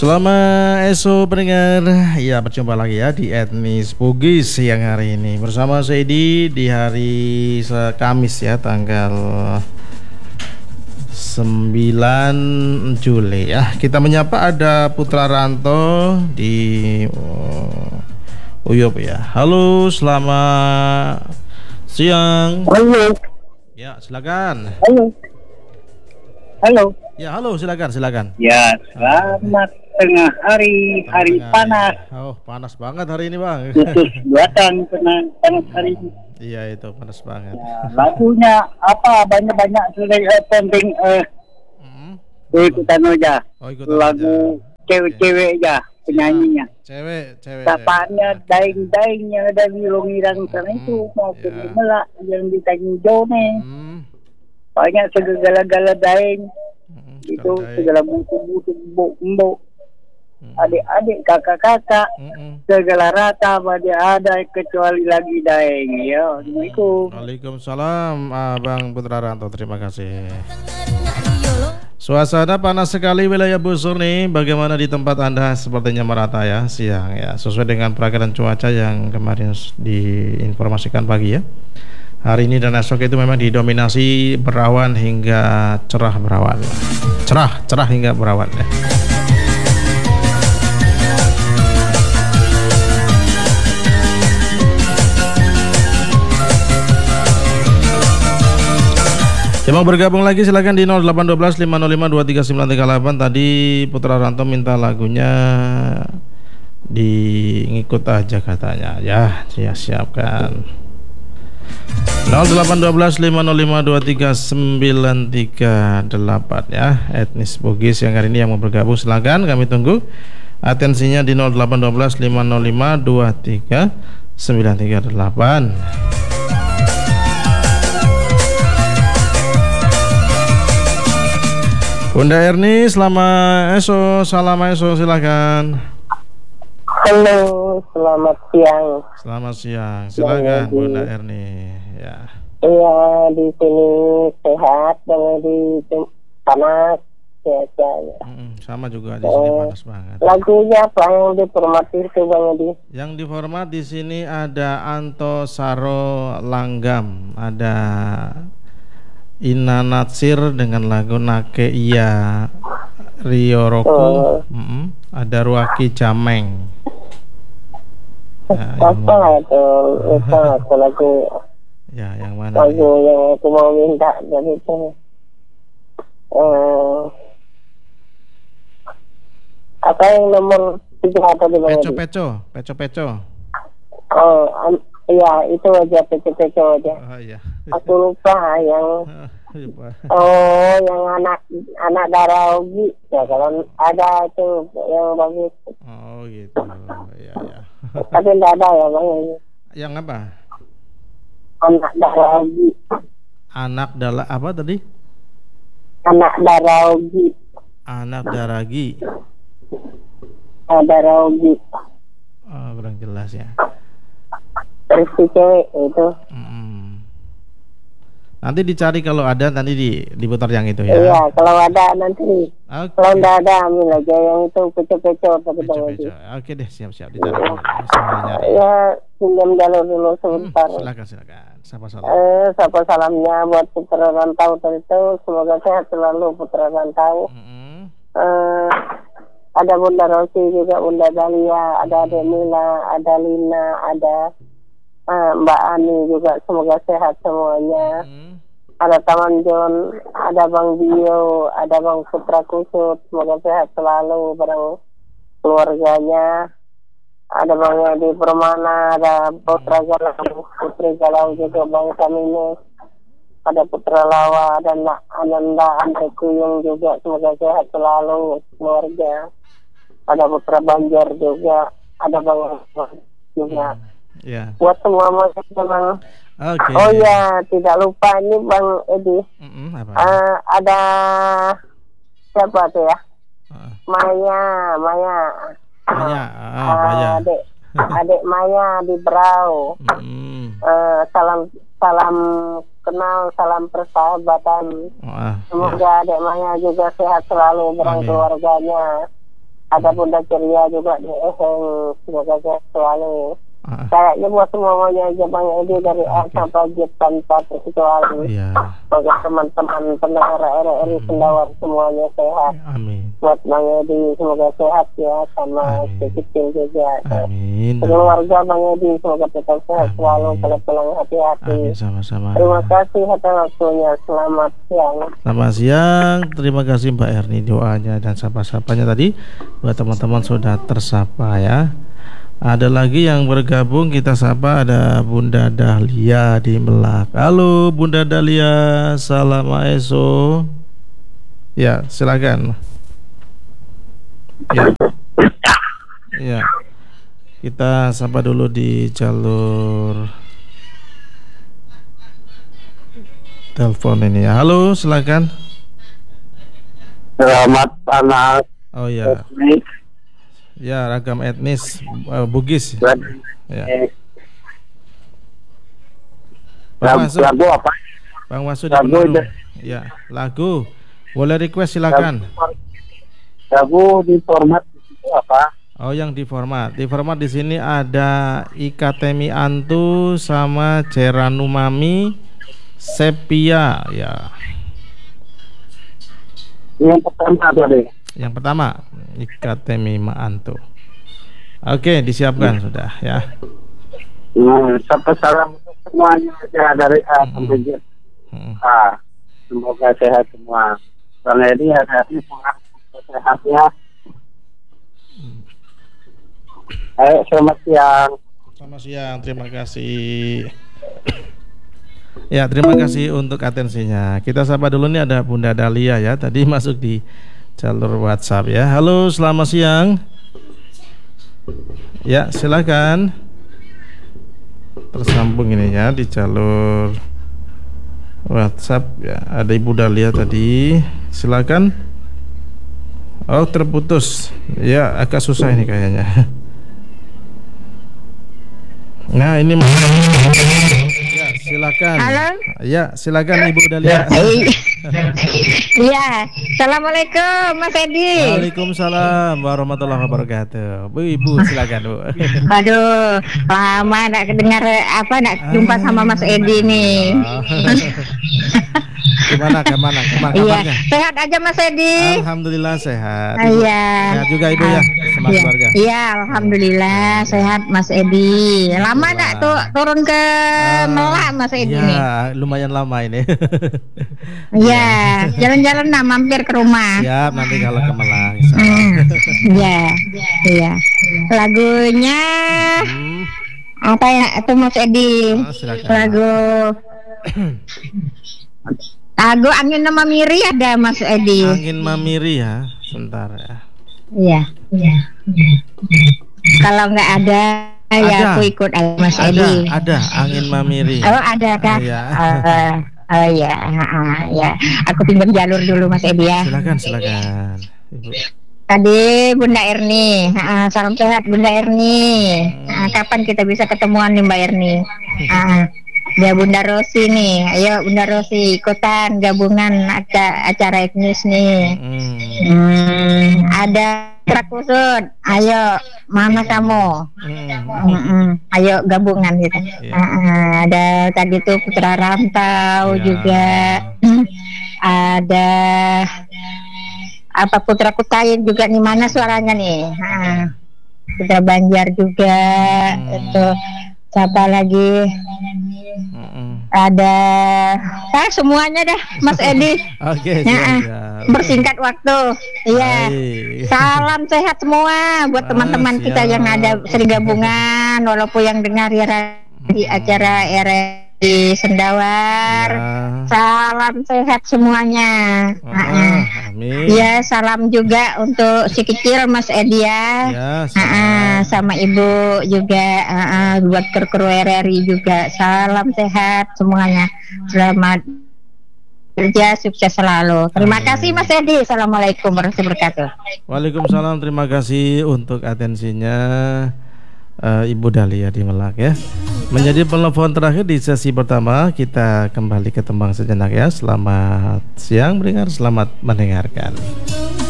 Selamat esok pendengar. Ya, berjumpa lagi ya di Etnis Bugis siang hari ini bersama Saidi di hari Kamis ya, tanggal 9 Juli ya. Kita menyapa ada Putra Ranto di Uyup ya. Halo, selamat siang. Halo. Ya, silakan. Halo. Halo. Ya, halo, silakan. Ya, selamat tengah hari, hari panas. Oh, panas banget hari ini, Bang. Khusus buatan panas hari ini. Iya, itu panas banget. Ya, lagunya apa? Banyak-banyak sudah penting ikutan aja. Oh, ikutan Lagu aja. cewek-cewek aja penyanyinya. Cewek. Sapanya daing-daing yang ada di longiran sana itu maupun di Melak yang di Tanjung Jone. Banyak segala-gala daing. Itu segala buku-buku mbok adik-adik kakak-kakak segala rata pada ada kecuali lagi daeng ya. Assalamualaikum. Waalaikumsalam Abang Putra Ranto, terima kasih. Suasana panas sekali wilayah Busur nih. Bagaimana di tempat Anda? Sepertinya merata ya siang ya, sesuai dengan perakiraan cuaca yang kemarin diinformasikan pagi ya. Hari ini dan esok itu memang didominasi berawan hingga cerah berawan. Cerah hingga berawan ya. Mau bergabung lagi silakan di 0812 505 23938. Tadi Putra Ranto minta lagunya ngikut aja katanya. Ya, siapkan. 0812 505 23938 ya. Etnis Bugis yang hari ini yang mau bergabung silakan, kami tunggu atensinya di 0812 505 23938. Bunda Erni, selamat esok, salam esok, silakan. Halo, selamat siang. Selamat siang, silakan Bunda Erni. Ya. Iya, di sini sehat, dan di panas, ya. Sama juga di sini panas banget. Lagunya apa yang dihormati itu Bang Edi? Yang dihormat di sini ada Anto Saro Langgam, ada Ina Natsir dengan lagu Nake Iya, Rio Roku, ada Ruaki Jameng. Ya, apa itu? Itu lagu. Ya, yang mana? Lagu yang aku mau minta dari itu. Apa yang nomor 3 tadi Bang Edi? Peco. Oh, iya itu aja peco aja. Oh iya. Aku lupa yang yang anak Daraogi ya, kalau ada itu yang bagus. Oh gitu. Iya. Tapi tidak ada ya Bang. Yang apa? Anak Daraogi. Apa tadi? Anak Daraogi. Anak Daragi. Daraogi. Oh, kurang jelas ya. Terus si cewek itu. Nanti dicari, kalau ada nanti diputar yang itu ya. Iya, kalau ada nanti. Okay. Kalau tidak ada ambil aja yang itu peco tapi Bang Edi. Oke deh, siap dicari. Ya, pinjam jalur dulu sebentar. Silakan. Sapa salamnya buat Putra Rantau itu, semoga sehat selalu Putra Rantau. Ada Bunda Rosi juga, Bunda Dalia, ada Adek Mila, ada Lina, ada Mbak Ani juga, semoga sehat semuanya. Ada Taman John, ada Bang Bio, ada Bang Putra Kusut, semoga sehat selalu bareng keluarganya. Ada Bang Edi Permana, ada Putra Galau, Putri Galau juga, Bang Saminus, ada Putra Lawa, dan Ananda Ante Kuyung juga, semoga sehat selalu keluarga. Ada Putra Banjar juga, ada Bang juga. Yeah. Buat semua masyarakat Bang. Okay. Oh ya, tidak lupa ini Bang Edi. Apa? Ada siapa tuh ya? Maya. Adik Maya di Brau. Salam kenal, salam persahabatan. Semoga Adik Maya juga sehat selalu dengan keluarganya. Ada Bunda Ceria juga di Eheng, semoga sehat selalu. Kayaknya buat semuanya aja Bang Edi dari A sampai Z tanpa terkecuali. Semoga teman-teman pendengar RRI Sendawar semuanya sehat. Amin. Buat Bang Edi semoga sehat ya, sama kecil juga. Amin. Keluarga Bang Edi semoga tetap sehat selalu, pulang hati-hati. Amin, sama-sama. Terima kasih atas waktunya. Selamat siang. Selamat siang. Terima kasih Mbak Erni doanya dan sapa-sapanya tadi. Buat teman-teman sudah tersapa ya. Ada lagi yang bergabung, kita sapa, ada Bunda Dahlia di Melak. Halo Bunda Dahlia, Assalamualaikum. Ya, silakan. Ya, kita sapa dulu di jalur telepon ini ya. Halo, silakan. Selamat panas. Oh ya. Ya, ragam etnis Bugis. Ya. Lagu apa? Bang Masud lagu. Ya, lagu. Boleh request silakan. Lagu di format itu apa? Oh, yang di format. Di format di sini ada Ikatemi Antu sama Ceranumami Sepia ya. Yang pertama apa deh? Yang pertama Ikatemi Antu. Oke, disiapkan sudah ya. Sampai salam untuk semuanya ya, dari A sampai Z. Semoga sehat semua. Bang Edi hati-hati, semoga sehat ya. Ayo, selamat siang. Selamat siang, terima kasih. Ya, terima kasih untuk atensinya. Kita sapa dulu nih, ada Bunda Dahlia ya. Tadi masuk di jalur WhatsApp ya. Halo, selamat siang. Ya, silakan. Tersambung ini ya di jalur WhatsApp ya. Ada Ibu Dahlia tadi. Silakan. Oh, terputus. Ya, agak susah ini kayaknya. Nah, ini ya, silakan. Halo. Ya, silakan Ibu Dahlia. Iya, assalamualaikum Mas Edi. Waalaikumsalam warahmatullahi wabarakatuh. Bu, Ibu silakan Bu. Aduh, lama nak kedengar jumpa sama Mas Edi nih. Gimana kabarnya? Iya, sehat aja Mas Edi. Alhamdulillah sehat. Iya. Sehat juga Ibu ya, sama keluarga. Iya, alhamdulillah sehat Mas Edi. Lama nak tuh turun ke Melak Mas Edi nih. Iya, lumayan lama ini. Iya, jalan-jalan mampir ke rumah. Siap, nanti kalau ke Malang. Iya, iya. Lagunya apa ya itu Mas Edi? Lagu Angin Mamiri ada Mas Edi. Angin Mamiri ya, sebentar ya. Iya. Kalau nggak ada ya aku ikut Mas Edi. Ada Angin Mamiri. Oh, ada kan? Iya. Oh ya, ya. Aku pinjam jalur dulu Mas Edi ya. Silakan. Ibu. Tadi Bunda Erni, salam sehat Bunda Erni. Kapan kita bisa ketemuan nih Mbak Erni? Ya Bunda Rosi nih, ayo Bunda Rosi ikutan gabungan acara etnis nih. Ada Trakusud, ayo mana kamu? Ayo gabungan gitu. Ada tadi tuh Putra Rantau juga. Ada apa Putra Kutain juga nih, mana suaranya nih? Putra Banjar juga itu. Siapa lagi? Ada semuanya dah Mas Edi. Oke, bersingkat waktu. Iya. Salam sehat semua buat teman-teman kita yang ada sering gabungan, walaupun yang dengar ya di acara RRI Sendawar. Salam sehat semuanya. Amin. Ya, salam juga untuk si kecil Mas Edi ya. Sama Ibu juga, buat kru RRI juga. Salam sehat semuanya. Selamat kerja, sukses selalu. Terima kasih Mas Edi. Assalamualaikum warahmatullahi wabarakatuh. Waalaikumsalam. Terima kasih untuk atensinya Ibu Dahlia di Melak ya. Menjadi penelpon terakhir di sesi pertama, kita kembali ke tembang sejenak ya. Selamat siang pendengar, selamat mendengarkan.